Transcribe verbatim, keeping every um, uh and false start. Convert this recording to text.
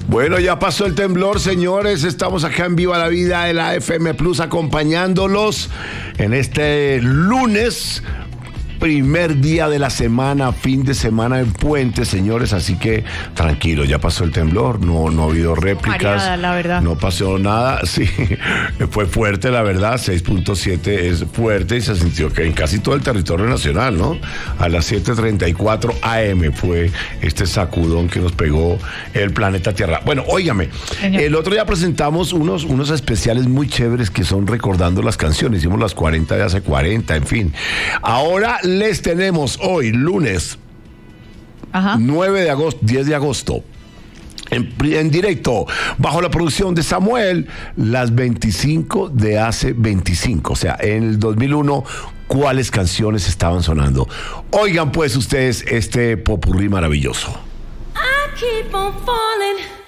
Bueno, ya pasó el temblor, señores. Estamos acá en Viva la Vida de la F M Plus acompañándolos en este lunes, primer día de la semana, fin de semana en puente, señores, así que tranquilo, ya pasó el temblor, no, no ha habido réplicas, Mareada, la verdad. No pasó nada, sí, fue fuerte, la verdad, seis punto siete es fuerte y se sintió que en casi todo el territorio nacional, ¿no? A las siete treinta y cuatro a eme fue este sacudón que nos pegó el planeta Tierra. Bueno, óigame, Señor. El otro día presentamos unos, unos especiales muy chéveres que son recordando las canciones, hicimos las cuarenta de hace cuarenta, en fin. Ahora les tenemos hoy, lunes, Ajá. nueve de agosto, diez de agosto, en, en directo, bajo la producción de Samuel, las veinticinco de hace veinticinco, o sea, en el dos mil uno, ¿cuáles canciones estaban sonando? Oigan pues ustedes este popurrí maravilloso. I keep on falling.